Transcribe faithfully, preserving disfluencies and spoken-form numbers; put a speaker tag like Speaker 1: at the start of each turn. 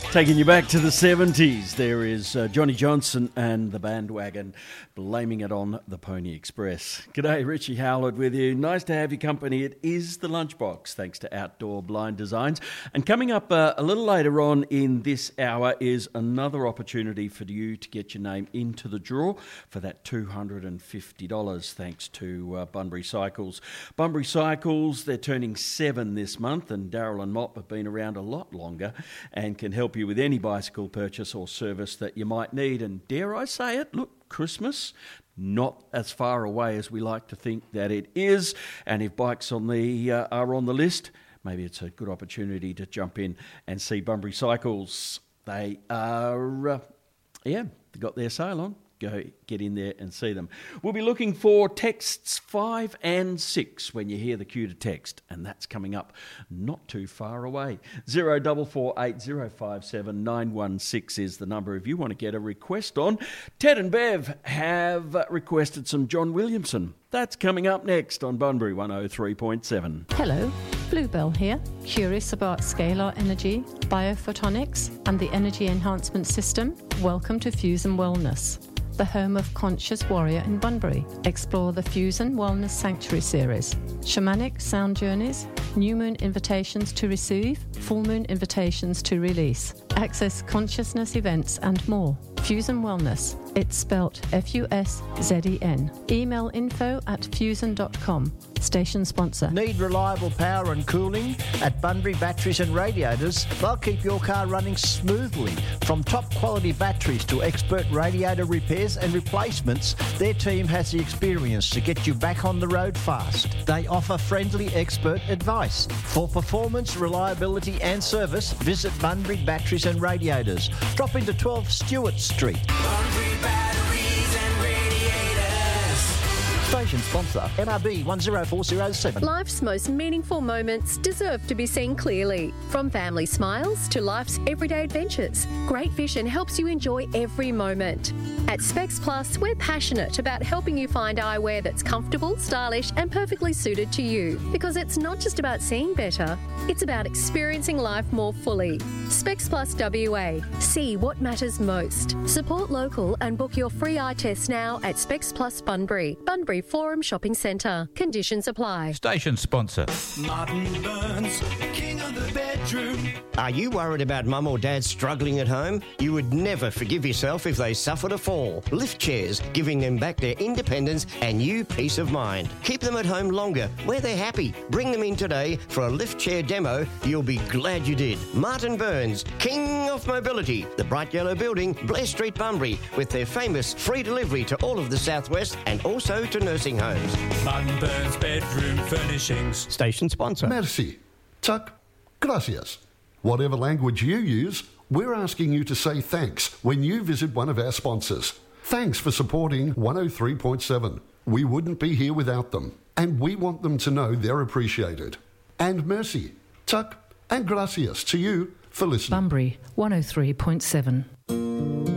Speaker 1: Taking you back to the seventies, there is uh, Johnny Johnson and the Bandwagon, blaming it on the Pony Express. G'day, Richie Howlett with you. Nice to have your company. It is the Lunchbox, thanks to Outdoor Blind Designs. And coming up uh, a little later on in this hour is another opportunity for you to get your name into the draw for that two hundred fifty dollars, thanks to uh, Bunbury Cycles. Bunbury Cycles, they're turning seven this month, and Daryl and Mop have been around a lot longer and can help you with any bicycle purchase or service that you might need. And dare I say it, look, Christmas, not as far away as we like to think that it is. And if bikes on the uh, are on the list, maybe it's a good opportunity to jump in and see Bunbury Cycles. They are, uh, yeah, they got their sale on. Go get in there and see them. We'll be looking for texts five and six when you hear the cue to text, and that's coming up not too far away. Zero double four eight zero five seven nine one six is the number if you want to get a request on. Ted and Bev have requested some John Williamson. That's coming up next on Bunbury one oh three point seven.
Speaker 2: Hello, Bluebell here. Curious about scalar energy, biophotonics, and the energy enhancement system? Welcome to Fusion Wellness, the home of Conscious Warrior in Bunbury. Explore the Fusion Wellness Sanctuary series. Shamanic sound journeys, new moon invitations to receive, full moon invitations to release. Access consciousness events and more. Fusion Wellness. It's spelt F U S Z E N. Email info at fusion dot com. Station sponsor.
Speaker 3: Need reliable power and cooling? At Bunbury Batteries and Radiators, they'll keep your car running smoothly. From top quality batteries to expert radiator repairs and replacements, their team has the experience to get you back on the road fast. They offer friendly expert advice. For performance, reliability and service, visit Bunbury Batteries and Radiators. Drop into twelve Stewart Street.
Speaker 4: Bunbury Batteries and Radiators.
Speaker 3: Station sponsor, M R B one zero four zero seven.
Speaker 5: Life's most meaningful moments deserve to be seen clearly. From family smiles to life's everyday adventures, Great Vision helps you enjoy every moment. At Specs Plus, we're passionate about helping you find eyewear that's comfortable, stylish and perfectly suited to you. Because it's not just about seeing better, it's about experiencing life more fully. Specs Plus W A. See what matters most. Support local and book your free eye test now at Specs Plus Bunbury, Bunbury Forum Shopping Centre. Conditions apply.
Speaker 6: Station sponsor.
Speaker 4: Martin Burns, king of the bedroom.
Speaker 7: Are you worried about mum or dad struggling at home? You would never forgive yourself if they suffered a fall. Lift chairs, giving them back their independence and you peace of mind. Keep them at home longer, where they're happy. Bring them in today for a lift chair demo. You'll be glad you did. Martin Burns, king of mobility. The bright yellow building, Blair Street, Bunbury, with their famous free delivery to all of the southwest and also to nursing homes.
Speaker 4: Martin Burns Bedroom Furnishings.
Speaker 7: Station sponsor.
Speaker 8: Merci. Tuck. Gracias. Whatever language you use, we're asking you to say thanks when you visit one of our sponsors. Thanks for supporting one oh three point seven. We wouldn't be here without them, and we want them to know they're appreciated. And merci, tuck, and gracias to you for listening.
Speaker 2: Bunbury one oh three point seven.